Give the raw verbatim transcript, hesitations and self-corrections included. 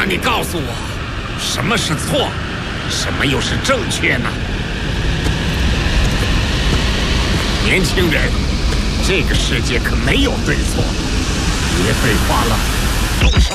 你告诉我，什么是错，什么又是正确呢？年轻人，这个世界可没有对错，别废话了，动手！